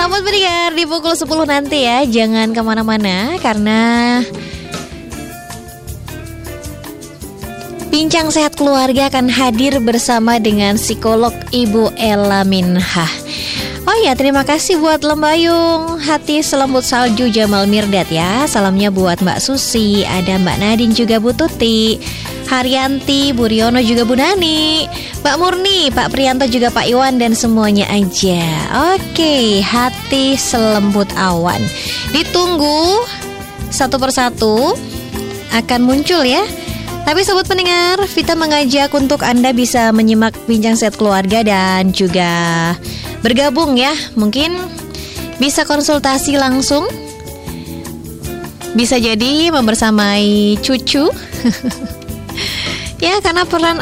Selamat mendengar di pukul 10 nanti ya. Jangan kemana-mana karena Bincang Sehat Keluarga akan hadir bersama dengan psikolog Ibu Ella Minhah. Oh ya, terima kasih buat Lembayung Hati Selembut Salju Jamal Mirdad ya. Salamnya buat Mbak Susi, ada Mbak Nadine juga Bu Tuti, Haryanti, Bu Riono juga Bu Nani, Mbak Murni, Pak Prianto juga Pak Iwan dan semuanya aja. Oke, Hati Selembut Awan. Ditunggu satu persatu akan muncul ya. Tapi sobat pendengar, Vita mengajak untuk Anda bisa menyimak Bincang Sehat Keluarga dan juga bergabung ya. Mungkin bisa konsultasi langsung, bisa jadi membersamai cucu. Ya, karena peran